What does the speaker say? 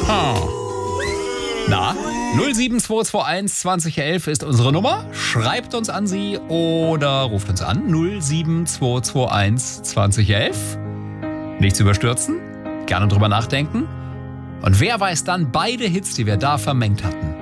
Na, 07221 2011 ist unsere Nummer. Schreibt uns an sie oder ruft uns an. 07221 2011. Nichts überstürzen, gerne drüber nachdenken. Und wer weiß dann beide Hits, die wir da vermengt hatten.